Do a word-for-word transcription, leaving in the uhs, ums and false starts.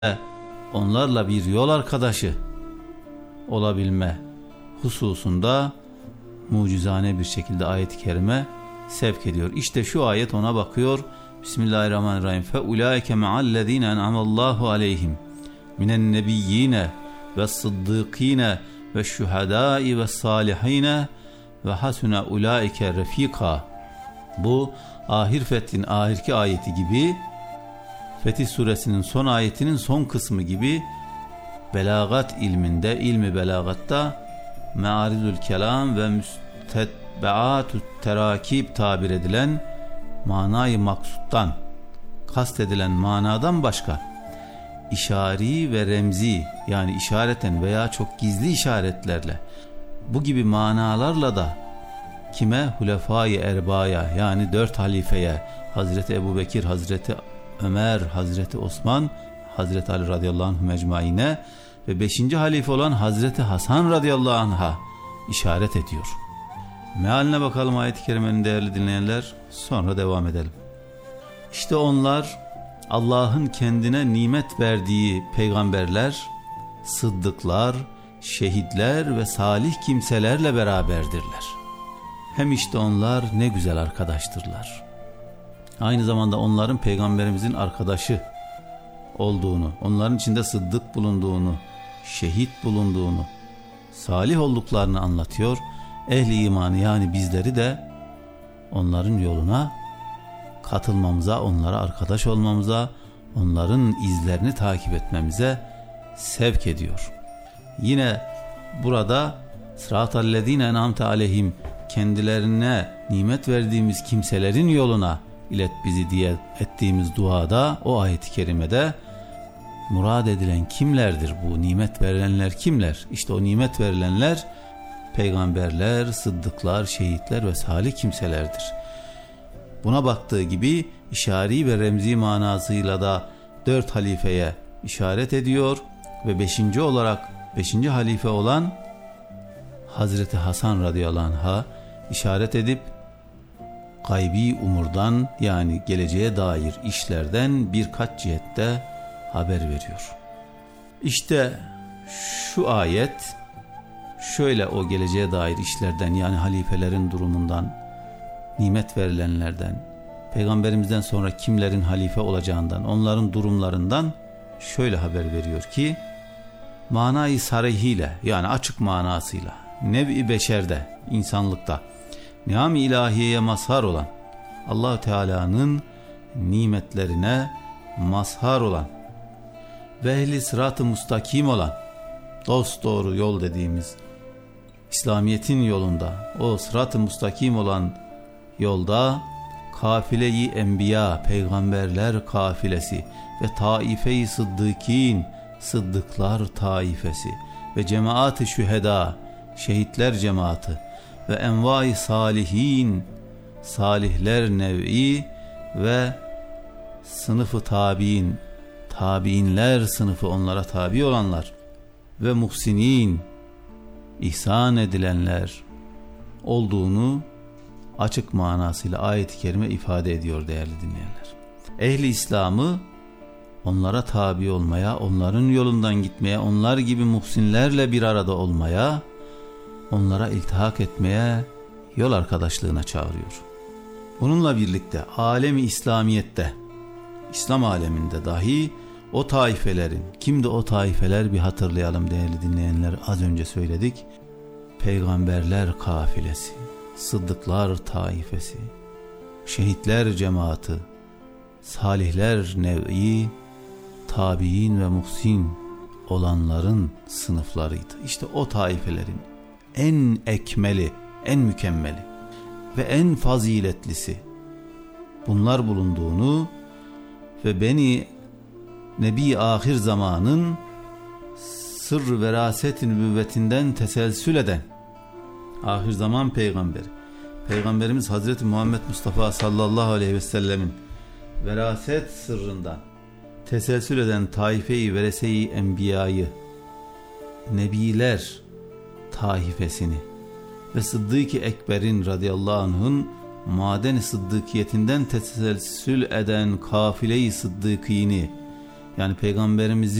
onlarla bir yol arkadaşı olabilme hususunda mucizane bir şekilde ayet-i kerime sevk ediyor. İşte şu ayet ona bakıyor. Bismillahirrahmanirrahim. Fe ulaike ma'allezine en'amallahu aleyhim minen nebiyyine ve sıddıkine ve şuhadai ve salihine ve hasune ulaike refika. Bu Ahir Fethin ahirki ayeti gibi, Fetih suresinin son ayetinin son kısmı gibi belagat ilminde, ilmi belagatta mearidül kelam ve müstetbeatü terakib tabir edilen manayı maksuttan, kastedilen manadan başka işari ve remzi, yani işareten veya çok gizli işaretlerle, bu gibi manalarla da kime? Hulefai erbaya, yani dört halifeye, Hazreti Ebubekir, Hazreti Ömer, Hazreti Osman, Hazreti Ali radıyallahu anh mecmaine ve beşinci halife olan Hazreti Hasan radıyallahu anh'a işaret ediyor. Mealine bakalım ayet-i kerimenin değerli dinleyenler, sonra devam edelim. İşte onlar Allah'ın kendine nimet verdiği peygamberler, sıddıklar, şehitler ve salih kimselerle beraberdirler. Hem işte onlar ne güzel arkadaştırlar. Aynı zamanda onların peygamberimizin arkadaşı olduğunu, onların içinde sıddık bulunduğunu, şehit bulunduğunu, salih olduklarını anlatıyor. Ehli imanı, yani bizleri de onların yoluna katılmamıza, onlara arkadaş olmamıza, onların izlerini takip etmemize sevk ediyor. Yine burada sıratallezine en'amte aleyhim, kendilerine nimet verdiğimiz kimselerin yoluna ilet bizi diye ettiğimiz duada, o ayet-i kerimede murad edilen kimlerdir? Bu nimet verilenler kimler? İşte o nimet verilenler peygamberler, sıddıklar, şehitler ve salih kimselerdir. Buna baktığı gibi işari ve remzi manasıyla da dört halifeye işaret ediyor ve beşinci olarak beşinci halife olan Hazreti Hasan radıyallahu anh'a işaret edip gaybi umurdan, yani geleceğe dair işlerden birkaç cihette haber veriyor. İşte şu ayet şöyle o geleceğe dair işlerden, yani halifelerin durumundan, nimet verilenlerden, peygamberimizden sonra kimlerin halife olacağından, onların durumlarından şöyle haber veriyor ki, manayı sarihiyle, yani açık manasıyla nev-i beşerde, insanlıkta niam-ı ilahiyeye mazhar olan, Allah-u Teala'nın nimetlerine mazhar olan ve ehli sırat-ı mustakim olan, dost doğru yol dediğimiz İslamiyet'in yolunda, o sırat-ı mustakim olan yolda kafile-i enbiya, peygamberler kafilesi ve taife-i sıddıkîn, sıddıklar taifesi ve cemaat-ı şühedâ, şehitler cemaati ve envâ-i salihin, salihler nev'i ve sınıfı tabi'in, tabi'inler sınıfı, onlara tabi olanlar ve muhsinin, ihsan edilenler olduğunu açık manasıyla ayet-i kerime ifade ediyor değerli dinleyenler. Ehli İslam'ı onlara tabi olmaya, onların yolundan gitmeye, onlar gibi muhsinlerle bir arada olmaya, onlara iltihak etmeye, yol arkadaşlığına çağırıyor. Bununla birlikte alemi İslamiyet'te, İslam aleminde dahi o taifelerin, kimdi o taifeler bir hatırlayalım değerli dinleyenler, az önce söyledik. Peygamberler kafilesi, sıddıklar taifesi, şehitler cemaati, salihler nev'i, tabi'in ve muhsin olanların sınıflarıydı. İşte o taifelerin en ekmeli, en mükemmeli ve en faziletlisi bunlar bulunduğunu ve beni Nebi ahir zamanın sır veraset-i nübüvvetinden teselsül eden ahir zaman peygamberi, Peygamberimiz Hazreti Muhammed Mustafa sallallahu aleyhi ve sellemin veraset sırrından teselsül eden taife-i verese-i enbiyayı, nebiler taifesini ve Sıddık-ı Ekber'in radıyallahu anh'ın maden-i sıddıkiyetinden teselsül eden kafile-i sıddıkini Yani peygamberimizi